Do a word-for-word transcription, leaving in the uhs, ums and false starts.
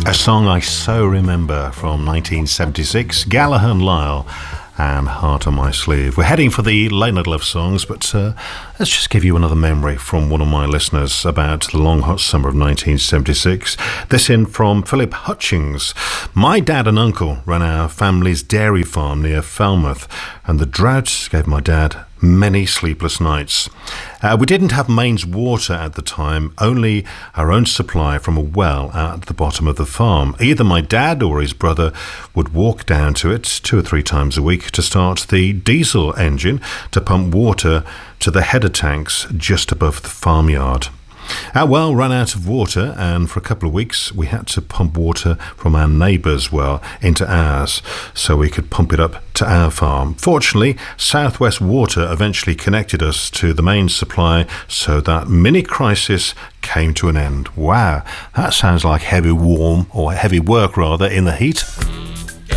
A song I so remember from nineteen seventy-six, Gallagher and Lyle and Heart on My Sleeve. We're heading for the late night love songs, but uh, let's just give you another memory from one of my listeners about the long hot summer of nineteen seventy-six. This in from Philip Hutchings. My dad and uncle ran our family's dairy farm near Falmouth, and the drought gave my dad many sleepless nights. Uh, we didn't have mains water at the time, only our own supply from a well at the bottom of the farm. Either my dad or his brother would walk down to it two or three times a week to start the diesel engine to pump water to the header tanks just above the farmyard. Our well ran out of water, and for a couple of weeks we had to pump water from our neighbour's well into ours so we could pump it up to our farm. Fortunately, South West Water eventually connected us to the main supply, so that mini crisis came to an end. Wow, that sounds like heavy warm, or heavy work rather, in the heat.